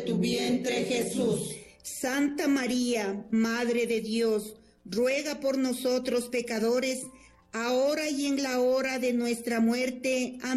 tu vientre, Jesús. Santa María, Madre de Dios, ruega por nosotros pecadores, ahora y en la hora de nuestra muerte. Amén.